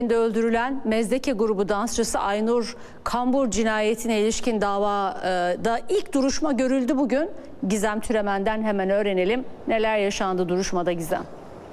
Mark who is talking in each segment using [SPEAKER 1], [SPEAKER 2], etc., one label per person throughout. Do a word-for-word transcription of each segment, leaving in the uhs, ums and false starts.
[SPEAKER 1] Öldürülen Mezdeke grubu dansçısı Aynur Kambur cinayetine ilişkin davada ilk duruşma görüldü bugün. Gizem Türemen'den hemen öğrenelim. Neler yaşandı duruşmada Gizem?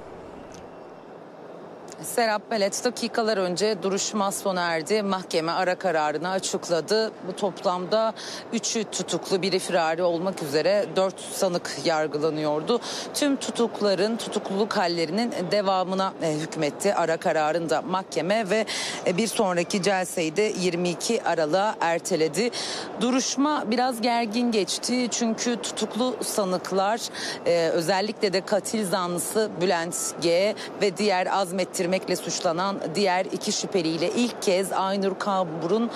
[SPEAKER 2] Serap Belet dakikalar önce duruşma sona erdi. Mahkeme ara kararını açıkladı. Bu toplamda üçü tutuklu, biri firari olmak üzere dört sanık yargılanıyordu. Tüm tutukların tutukluluk hallerinin devamına hükmetti ara kararında mahkeme ve bir sonraki celseyi de yirmi iki Aralık'a erteledi. Duruşma biraz gergin geçti çünkü tutuklu sanıklar özellikle de katil zanlısı Bülent G ve diğer azmettirme suçlanan diğer iki şüpheliyle ilk kez Aynur Kambur'un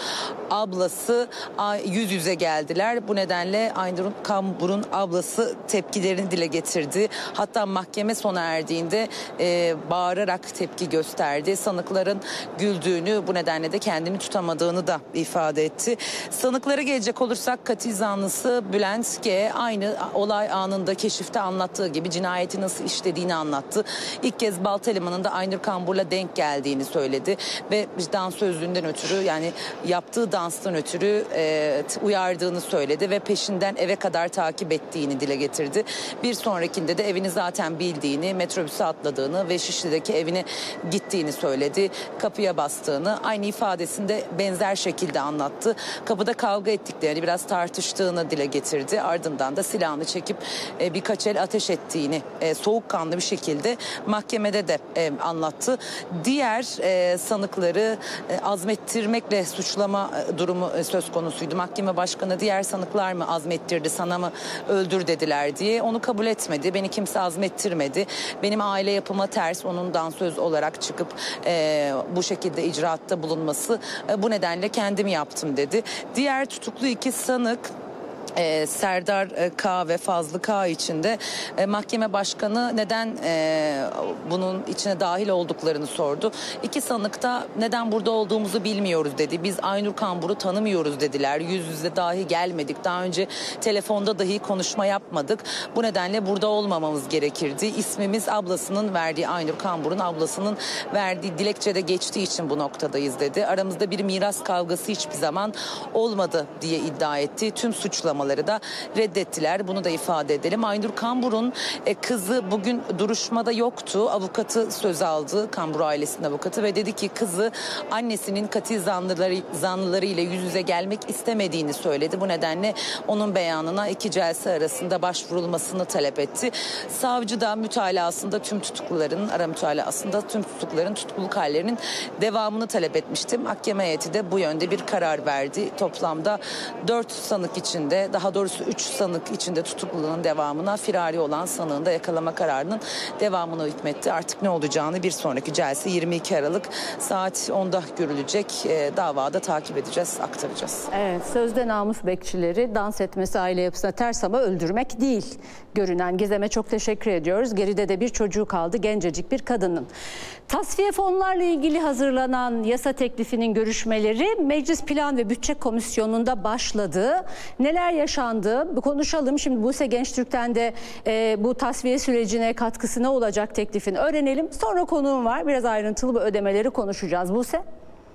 [SPEAKER 2] ablası yüz yüze geldiler. Bu nedenle Aynur Kambur'un ablası tepkilerini dile getirdi. Hatta mahkeme sona erdiğinde e, bağırarak tepki gösterdi. Sanıkların güldüğünü, bu nedenle de kendini tutamadığını da ifade etti. Sanıklara gelecek olursak katil zanlısı Bülent G aynı olay anında keşifte anlattığı gibi cinayeti nasıl işlediğini anlattı. İlk kez Balta Limanı'nda Aynur Kambur'la denk geldiğini söyledi ve dans sözlüğünden ötürü, yani yaptığı danstan ötürü e, uyardığını söyledi ve peşinden eve kadar takip ettiğini dile getirdi. Bir sonrakinde de evini zaten bildiğini, metrobüse atladığını ve Şişli'deki evine gittiğini söyledi. Kapıya bastığını aynı ifadesinde benzer şekilde anlattı. Kapıda kavga ettiklerini, biraz tartıştığını dile getirdi. Ardından da silahını çekip e, birkaç el ateş ettiğini e, soğukkanlı bir şekilde mahkemede de e, anlattı. Diğer e, sanıkları e, azmettirmekle suçlama e, durumu e, söz konusuydu. Mahkeme başkanı diğer sanıklar mı azmettirdi, sana mı öldür dediler diye, onu kabul etmedi. Beni kimse azmettirmedi. Benim aile yapıma ters, onun dansöz olarak çıkıp e, bu şekilde icraatta bulunması, e, bu nedenle kendim yaptım dedi. Diğer tutuklu iki sanık Ee, Serdar K ve Fazlı K için de e, mahkeme başkanı neden e, bunun içine dahil olduklarını sordu. İki sanık da neden burada olduğumuzu bilmiyoruz dedi. Biz Aynur Kambur'u tanımıyoruz dediler. Yüz yüze dahi gelmedik. Daha önce telefonda dahi konuşma yapmadık. Bu nedenle burada olmamamız gerekirdi. İsmimiz ablasının verdiği, Aynur Kambur'un ablasının verdiği dilekçede geçtiği için bu noktadayız dedi. Aramızda bir miras kavgası hiçbir zaman olmadı diye iddia etti. Tüm suçlama da reddettiler. Bunu da ifade edelim. Aynur Kambur'un e, kızı bugün duruşmada yoktu. Avukatı söz aldı. Kambur ailesinin avukatı ve dedi ki kızı annesinin katil zanlıları, zanlıları ile yüz yüze gelmek istemediğini söyledi. Bu nedenle onun beyanına iki celse arasında başvurulmasını talep etti. Savcı da mütalasında tüm tutukluların, ara mütalasında tüm tutukluların tutukluluk hallerinin devamını talep etmişti. Mahkeme heyeti de bu yönde bir karar verdi. Toplamda dört sanık içinde, daha doğrusu üç sanık içinde tutukluluğun devamına, firari olan sanığın da yakalama kararının devamına hükmetti. Artık ne olacağını bir sonraki celse yirmi iki Aralık saat onda görülecek. E, davada takip edeceğiz, aktaracağız.
[SPEAKER 1] Evet, sözde namus bekçileri dans etmesi aile yapısına ters ama öldürmek değil görünen. Gizem'e çok teşekkür ediyoruz. Geride de bir çocuğu kaldı, gencecik bir kadının. Tasfiye fonlarla ilgili hazırlanan yasa teklifinin görüşmeleri Meclis Plan ve Bütçe Komisyonu'nda başladı. Neler yaşandı? Bu konuşalım. Şimdi Buse Gençtürk'ten de e, bu tasfiye sürecine katkısı ne olacak teklifin öğrenelim. Sonra konuğum var. Biraz ayrıntılı bu ödemeleri konuşacağız. Buse.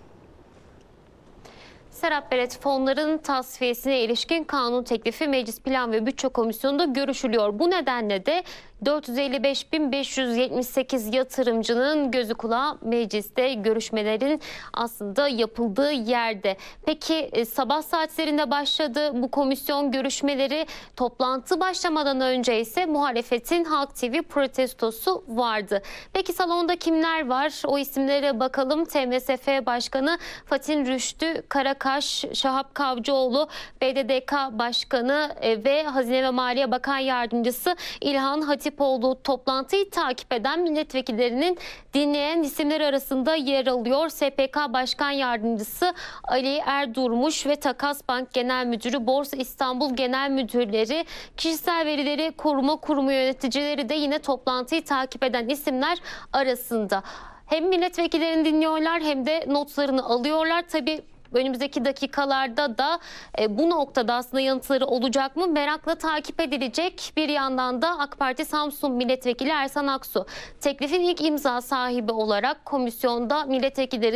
[SPEAKER 3] Serap Belet, fonların tasfiyesine ilişkin kanun teklifi Meclis Plan ve Bütçe Komisyonu'nda görüşülüyor. Bu nedenle de dört yüz elli beş bin beş yüz yetmiş sekiz yatırımcının gözü kulağı mecliste, görüşmelerin aslında yapıldığı yerde. Peki sabah saatlerinde başladı bu komisyon görüşmeleri. Toplantı başlamadan önce ise muhalefetin Halk T V protestosu vardı. Peki salonda kimler var? O isimlere bakalım. T M S F Başkanı Fatin Rüştü Karakaş, Şahap Kavcıoğlu, B D D K Başkanı ve Hazine ve Maliye Bakan Yardımcısı İlhan Hatip olduğu toplantıyı takip eden milletvekillerinin dinleyen isimler arasında yer alıyor. S P K Başkan Yardımcısı Ali Erdurmuş ve Takas Bank Genel Müdürü, Borsa İstanbul Genel Müdürleri, Kişisel Verileri Koruma Kurumu yöneticileri de yine toplantıyı takip eden isimler arasında. Hem milletvekillerini dinliyorlar hem de notlarını alıyorlar. Tabii önümüzdeki dakikalarda da e, bu noktada aslında yanıtları olacak mı merakla takip edilecek. Bir yandan da AK Parti Samsun Milletvekili Ersan Aksu teklifin ilk imza sahibi olarak komisyonda milletvekilleri